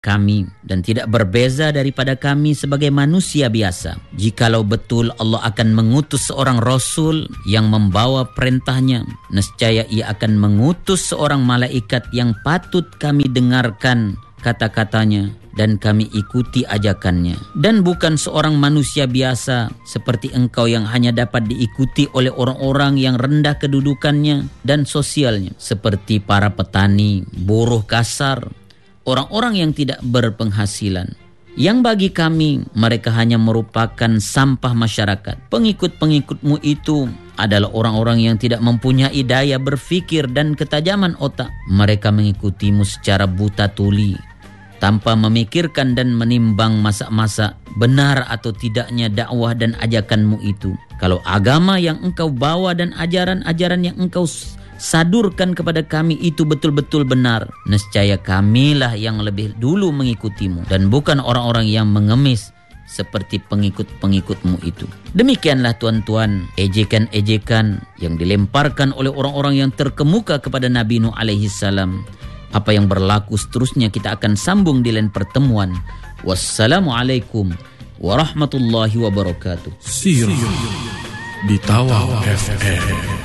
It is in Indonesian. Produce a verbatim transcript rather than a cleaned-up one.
kami dan tidak berbeza daripada kami sebagai manusia biasa. Jikalau betul Allah akan mengutus seorang rasul yang membawa perintahnya, nescaya ia akan mengutus seorang malaikat yang patut kami dengarkan kata-katanya dan kami ikuti ajakannya. Dan bukan seorang manusia biasa seperti engkau yang hanya dapat diikuti oleh orang-orang yang rendah kedudukannya dan sosialnya, seperti para petani, buruh kasar, orang-orang yang tidak berpenghasilan, yang bagi kami mereka hanya merupakan sampah masyarakat. Pengikut-pengikutmu itu adalah orang-orang yang tidak mempunyai daya berfikir dan ketajaman otak. Mereka mengikutimu secara buta tuli, tanpa memikirkan dan menimbang masa-masa benar atau tidaknya dakwah dan ajakanmu itu. Kalau agama yang engkau bawa dan ajaran-ajaran yang engkau sadurkan kepada kami itu betul-betul benar, nescaya kamilah yang lebih dulu mengikutimu dan bukan orang-orang yang mengemis seperti pengikut-pengikutmu itu. Demikianlah tuan-tuan, ejekan-ejekan yang dilemparkan oleh orang-orang yang terkemuka kepada Nabi Nuh alaihi salam. Apa yang berlaku seterusnya kita akan sambung di lain pertemuan. Wassalamualaikum warahmatullahi wabarakatuh. Sirah di Tawau F M.